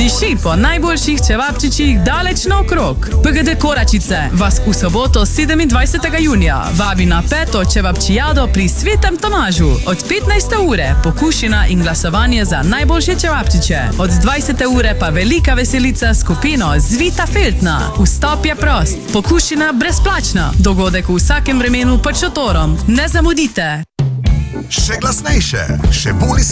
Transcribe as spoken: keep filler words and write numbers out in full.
Diši po najboljših čevapčičih daleč naokrog. P G D Koračice vas v soboto sedemindvajsetega junija vabi na peto čevapčijado pri Svetem Tomažu. Od petnajste ure pokušina in glasovanje za najboljše čevapčiče. Od dvajsete ure pa velika veselica skupino Zvita Feltna. Vstop je prost, pokušina brezplačna. Dogodek v vsakem vremenu pod šotorom. Ne zamudite! Še glasnejše, še bolj